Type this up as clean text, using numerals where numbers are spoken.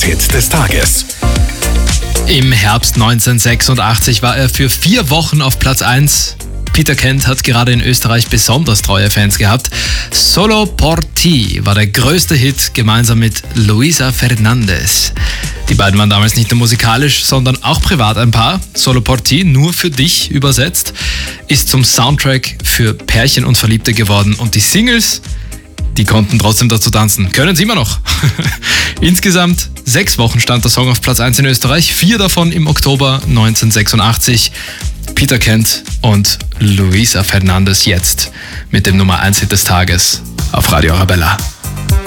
Hit des Tages. Im Herbst 1986 war er für 4 Wochen auf Platz 1. Peter Kent hat gerade in Österreich besonders treue Fans gehabt. Solo por ti war der größte Hit gemeinsam mit Luisa Fernandez. Die beiden waren damals nicht nur musikalisch, sondern auch privat ein Paar. Solo por ti, nur für dich übersetzt, ist zum Soundtrack für Pärchen und Verliebte geworden. Und die Singles, die konnten trotzdem dazu tanzen. Können sie immer noch. Insgesamt 6 Wochen stand der Song auf Platz 1 in Österreich, 4 davon im Oktober 1986. Peter Kent und Luisa Fernandez jetzt mit dem Nummer 1 Hit des Tages auf Radio Arabella.